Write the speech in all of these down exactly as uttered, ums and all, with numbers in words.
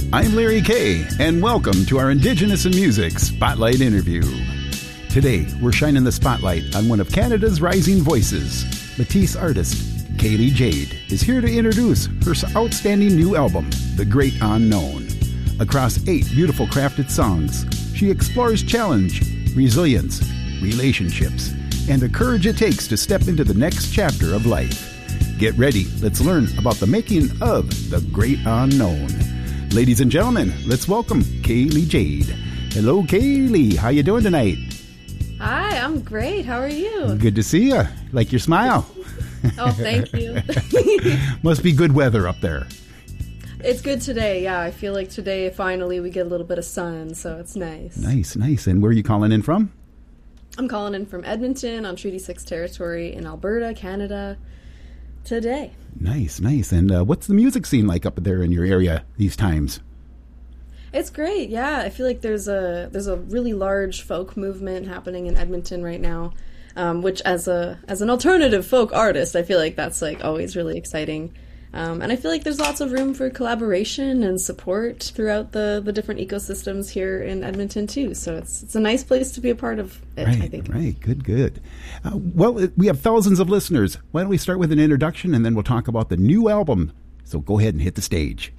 I'm Larry Kay, and welcome to our Indigenous in Music Spotlight interview. Today, we're shining the spotlight on one of Canada's rising voices. Métis artist Kaylee Jade is here to introduce her outstanding new album, The Great Unknown. Across eight beautiful crafted songs, she explores challenge, resilience, relationships, and the courage it takes to step into the next chapter of life. Get ready, let's learn about the making of The Great Unknown. Ladies and gentlemen, let's welcome Kaylee Jade. Hello, Kaylee. How you doing tonight? Hi, I'm great. How are you? Good to see you. Like your smile. Oh, thank you. Must be good weather up there. It's good today, yeah. I feel like today, finally, we get a little bit of sun, so it's nice. Nice, nice. And where are you calling in from? I'm calling in from Edmonton on Treaty six territory in Alberta, Canada, today. Nice, nice. And uh, what's the music scene like up there in your area these times? It's great, yeah. I feel like there's a there's a really large folk movement happening in Edmonton right now, um, which as a as an alternative folk artist, I feel like that's like always really exciting. Um, and I feel like there's lots of room for collaboration and support throughout the, the different ecosystems here in Edmonton, too. So it's it's a nice place to be a part of it, right, I think. Right, good, good. Uh, well, we have thousands of listeners. Why don't we start with an introduction, and then we'll talk about the new album. So go ahead and hit the stage.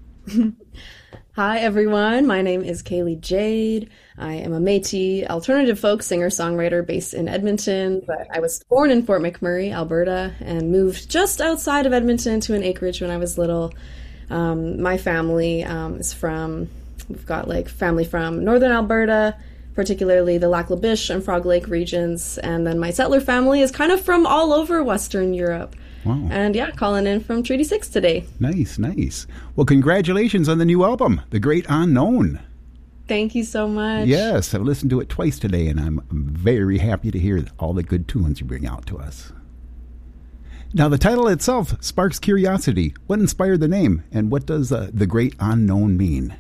Hi, everyone. My name is Kaylee Jade. I am a Métis alternative folk singer-songwriter based in Edmonton, but I was born in Fort McMurray, Alberta, and moved just outside of Edmonton to an acreage when I was little. Um, my family um, is from, we've got like family from northern Alberta, particularly the Lac La Biche and Frog Lake regions, and then my settler family is kind of from all over Western Europe. Wow. And yeah, calling in from Treaty six today. Nice, nice. Well, congratulations on the new album, The Great Unknown. Thank you so much. Yes, I've listened to it twice today, and I'm very happy to hear all the good tunes you bring out to us. Now, the title itself sparks curiosity. What inspired the name, and what does uh, The Great Unknown mean?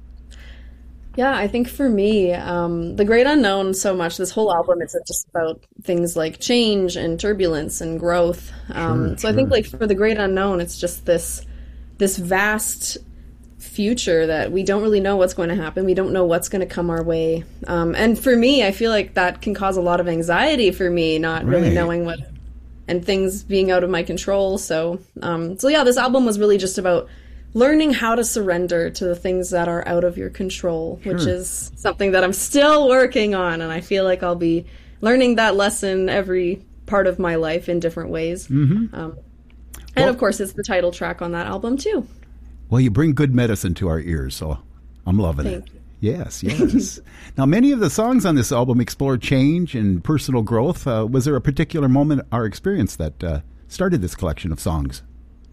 Yeah, I think for me, um, The Great Unknown so much, this whole album is just about things like change and turbulence and growth. Um, sure, so sure. I think like for The Great Unknown, it's just this this vast future that we don't really know what's going to happen. We don't know what's going to come our way. Um, and for me, I feel like that can cause a lot of anxiety for me, not really Right. knowing what, and things being out of my control. So, um, so yeah, this album was really just about learning how to surrender to the things that are out of your control, Sure. which is something that I'm still working on. And I feel like I'll be learning that lesson every part of my life in different ways. Mm-hmm. Um, and Well- of course, it's the title track on that album, too. Well, you bring good medicine to our ears, so I'm loving Thank it. you. Yes, yes. Now, many of the songs on this album explore change and personal growth. Uh, was there a particular moment or experience that uh, started this collection of songs?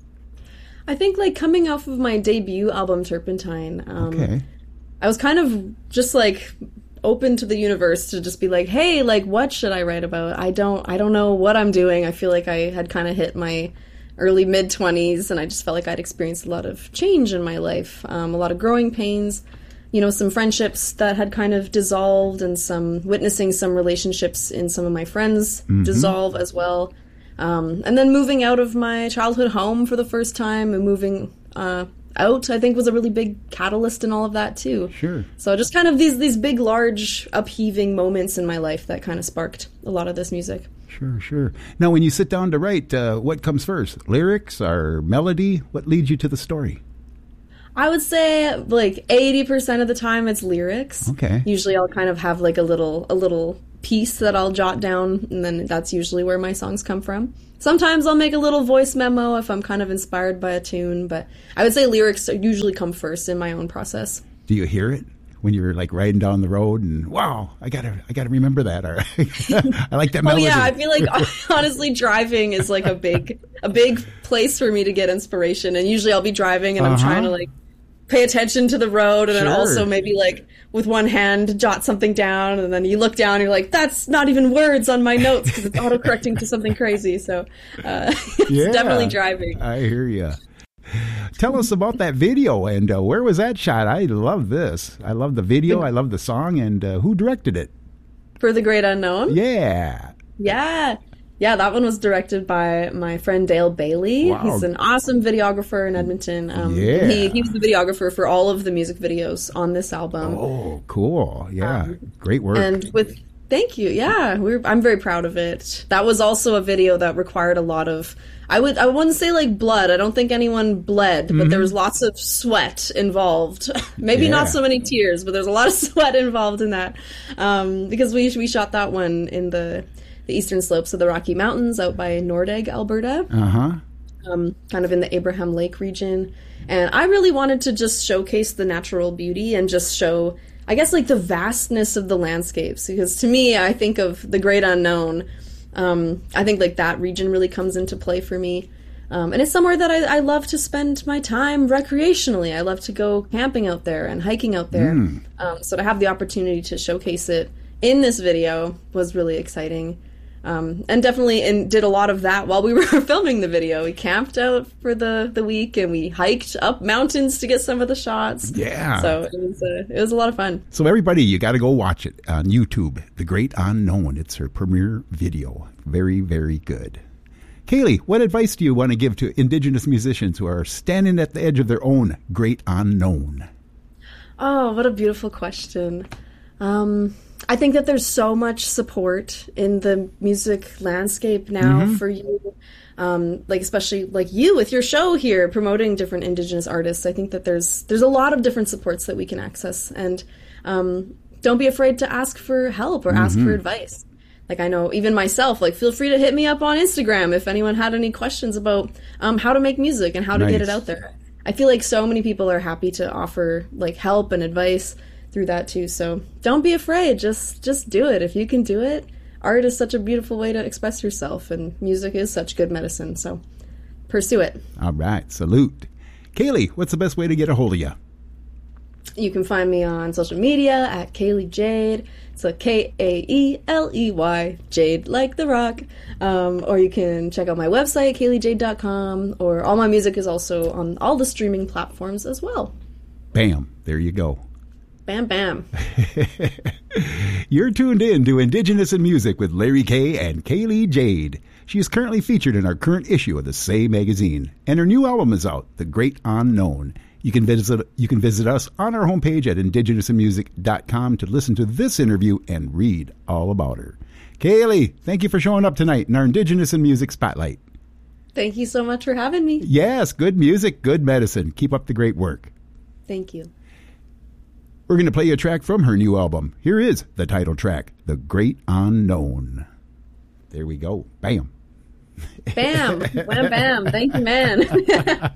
I think like coming off of my debut album, Turpentine, um, Okay. I was kind of just like open to the universe to just be like, hey, like, what should I write about? I don't, I don't know what I'm doing. I feel like I had kind of hit my early mid twenties, and I just felt like I'd experienced a lot of change in my life, um, a lot of growing pains, you know, some friendships that had kind of dissolved, and some witnessing some relationships in some of my friends Mm-hmm. dissolve as well. Um, and then moving out of my childhood home for the first time and moving uh, out, I think, was a really big catalyst in all of that, too. Sure. So just kind of these these big, large, upheaving moments in my life that kind of sparked a lot of this music. Sure, sure. Now, when you sit down to write, uh, what comes first? Lyrics or melody? What leads you to the story? I would say like eighty percent of the time it's lyrics. Okay. Usually I'll kind of have like a little a little piece that I'll jot down, and then that's usually where my songs come from. Sometimes I'll make a little voice memo if I'm kind of inspired by a tune, but I would say lyrics usually come first in my own process. Do you hear it when you're like riding down the road and wow, I gotta, I gotta remember that, or I like that Oh melody. yeah, I feel like honestly driving is like a big a big place for me to get inspiration, and usually I'll be driving and I'm Uh-huh. trying to like pay attention to the road, and then Sure. also maybe like with one hand jot something down, and then you look down and you're like, that's not even words on my notes because it's auto-correcting to something crazy. So uh, it's Yeah. definitely driving. I hear you. Tell us about that video, and uh, where was that shot? I love this. I love the video. I love the song, and uh, who directed it? For The Great Unknown? Yeah. Yeah. Yeah, that one was directed by my friend Dale Bailey. Wow. He's an awesome videographer in Edmonton. Um, Yeah. He, he was the videographer for all of the music videos on this album. Oh, cool. Yeah. Um, Great work. And with, thank you. Yeah, we're, I'm very proud of it. That was also a video that required a lot of, I would, I wouldn't say like blood. I don't think anyone bled, but there was lots of sweat involved. Maybe Yeah. not so many tears, but there's a lot of sweat involved in that. Um, because we, we shot that one in the, the eastern slopes of the Rocky Mountains out by Nordegg, Alberta. Uh-huh. Um, kind of in the Abraham Lake region. And I really wanted to just showcase the natural beauty and just show, I guess, like the vastness of the landscapes. Because to me, I think of the great unknown. Um, I think like that region really comes into play for me. Um, and it's somewhere that I, I love to spend my time recreationally. I love to go camping out there and hiking out there. Mm. Um, so to have the opportunity to showcase it in this video was really exciting. Um, and definitely and did a lot of that while we were filming the video. We camped out for the, the week and we hiked up mountains to get some of the shots. Yeah. So it was, uh, it was a lot of fun. So everybody, you got to go watch it on YouTube. The Great Unknown. It's her premiere video. Very, very good. Kaylee, what advice do you want to give to Indigenous musicians who are standing at the edge of their own great unknown? Oh, what a beautiful question. Um, I think that there's so much support in the music landscape now Mm-hmm. for you. Um, like especially like you with your show here promoting different Indigenous artists. I think that there's there's a lot of different supports that we can access, and um, don't be afraid to ask for help or ask for advice. Like I know even myself, like feel free to hit me up on Instagram if anyone had any questions about um, how to make music and how to get it Nice. out there. I feel like so many people are happy to offer like help and advice through that too. So don't be afraid. Just just do it. If you can do it, art is such a beautiful way to express yourself, and music is such good medicine. So pursue it. All right. Salute. Kaylee, what's the best way to get a hold of you? You can find me on social media at Kaylee Jade. It's a K A E L E Y, Jade like the rock. Um, or you can check out my website, kaylee jade dot com, or all my music is also on all the streaming platforms as well. Bam. There you go. Bam, bam. You're tuned in to Indigenous in Music with Larry Kay and Kaylee Jade. She is currently featured in our current issue of the Say magazine, and her new album is out, The Great Unknown. You can visit you can visit us on our homepage at indigenous in music dot com to listen to this interview and read all about her. Kaylee, thank you for showing up tonight in our Indigenous in Music Spotlight. Thank you so much for having me. Yes, good music, good medicine. Keep up the great work. Thank you. We're going to play you a track from her new album. Here is the title track, The Great Unknown. There we go. Bam. Bam. Wham, bam. Thank you, man.